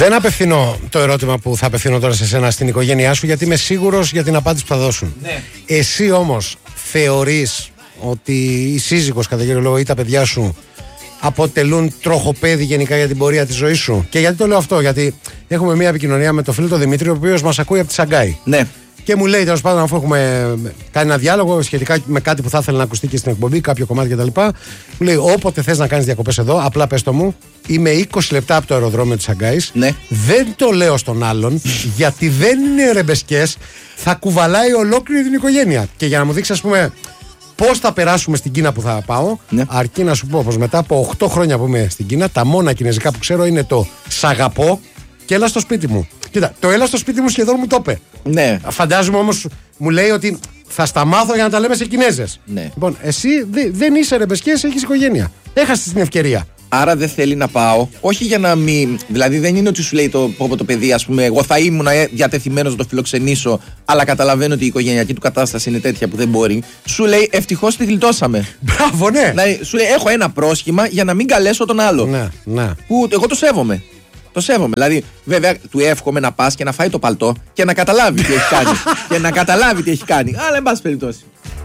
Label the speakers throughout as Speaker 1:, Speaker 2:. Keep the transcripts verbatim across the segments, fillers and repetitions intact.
Speaker 1: Δεν απευθύνω το ερώτημα που θα απευθύνω τώρα σε σένα στην οικογένειά σου, γιατί είμαι σίγουρος για την απάντηση που θα δώσουν.
Speaker 2: Ναι.
Speaker 1: Εσύ όμως θεωρείς ότι η σύζυγος, κατά κύριο λόγο, ή τα παιδιά σου αποτελούν τροχοπέδι γενικά για την πορεία της ζωής σου? Και γιατί το λέω αυτό? Γιατί έχουμε μια επικοινωνία με τον φίλο τον Δημήτρη, ο οποίος μας ακούει από τη Σαγκάη.
Speaker 2: Ναι.
Speaker 1: Και μου λέει, τέλος πάντων, αφού έχουμε κάνει ένα διάλογο σχετικά με κάτι που θα ήθελε να ακουστεί και στην εκπομπή, κάποιο κομμάτι κτλ. Μου λέει, όποτε θες να κάνεις διακοπές εδώ, απλά πες το μου. Είμαι είκοσι λεπτά από το αεροδρόμιο της Σαγκάης.
Speaker 2: Ναι.
Speaker 1: Δεν το λέω στον άλλον, γιατί δεν είναι ρεμπεσκές. Θα κουβαλάει ολόκληρη την οικογένεια. Και για να μου δείξει, ας πούμε, πώς θα περάσουμε στην Κίνα που θα πάω,
Speaker 2: ναι.
Speaker 1: αρκεί να σου πω πως μετά από οκτώ χρόνια που είμαι στην Κίνα, τα μόνα κινέζικα που ξέρω είναι το σ' αγαπώ και έλα στο σπίτι μου. Κοίτα, το έλα στο σπίτι μου σχεδόν μου το είπε.
Speaker 2: Ναι.
Speaker 1: Φαντάζομαι όμως, μου λέει ότι θα στα μάθω για να τα λέμε σε Κινέζες.
Speaker 2: Ναι.
Speaker 1: Λοιπόν, εσύ δε, δεν είσαι ρεμπεσκές, έχεις οικογένεια. Έχασες την ευκαιρία.
Speaker 2: Άρα δεν θέλει να πάω, όχι για να μην. Δηλαδή δεν είναι ότι σου λέει το, πω, το παιδί, ας πούμε, εγώ θα ήμουν διατεθειμένος να το φιλοξενήσω, αλλά καταλαβαίνω ότι η οικογενειακή του κατάσταση είναι τέτοια που δεν μπορεί. Σου λέει ευτυχώς τη γλιτώσαμε.
Speaker 1: Μπράβο, ναι.
Speaker 2: Δηλαδή σου λέει έχω ένα πρόσχημα για να μην καλέσω τον άλλο.
Speaker 1: Ναι, ναι.
Speaker 2: Που εγώ το σέβομαι. Το σέβομαι. Δηλαδή, βέβαια, του εύχομαι να πας και να φάει το παλτό και να καταλάβει τι έχει κάνει. και να καταλάβει τι έχει κάνει. Αλλά, εν πάση περιπτώσει.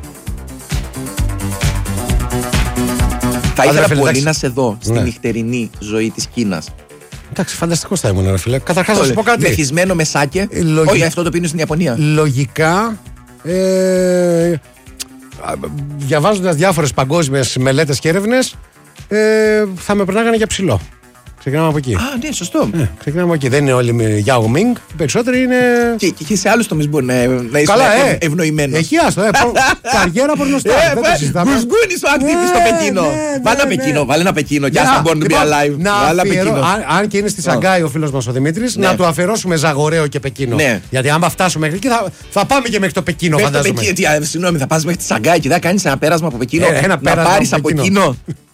Speaker 2: Θα ήθελα πολύ εντάξει. να σε δω στη ναι. νυχτερινή ζωή της Κίνας.
Speaker 1: Εντάξει, φανταστικός θα ήμουν, ρε φίλε. Καταρχάς, να σου πω κάτι.
Speaker 2: Μεθυσμένο με σάκε. Λογι... Όχι, αυτό το πίνω στην Ιαπωνία.
Speaker 1: Λογικά. Ε, διαβάζοντας διάφορες παγκόσμιες μελέτες και έρευνες, ε, θα με περνάγανε για ψηλό. Ξεκινάμε από εκεί.
Speaker 2: Α, ναι, σωστό.
Speaker 1: Ε, ξεκινάμε από εκεί. Δεν είναι όλοι με Yao Ming. Οι περισσότεροι είναι.
Speaker 2: Και, και σε άλλους τομείς μπορεί να, να είσαι
Speaker 1: ε,
Speaker 2: ευνοημένος.
Speaker 1: Έχει άστο. Ε, καριέρα πορνοστάρ.
Speaker 2: Μπουσγκούνι στο ακτίβι στο Πεκίνο. Βάλε ένα Πεκίνο, βάλε ένα Πεκίνο. Κι άστα μπορεί να be alive.
Speaker 1: Αν και είναι στη Σαγκάη ο φίλος μας ο Δημήτρης, να του αφιερώσουμε Ζαγοραίο και Πεκίνο. Γιατί άμα φτάσουμε μέχρι εκεί θα πάμε και μέχρι το Πεκίνο, φαντάζομαι.
Speaker 2: Συγγνώμη, θα πας μέχρι τη Σαγκάη και θα κάνεις ένα πέρασμα από Πεκίνο. Να πάρεις από Πεκίνο.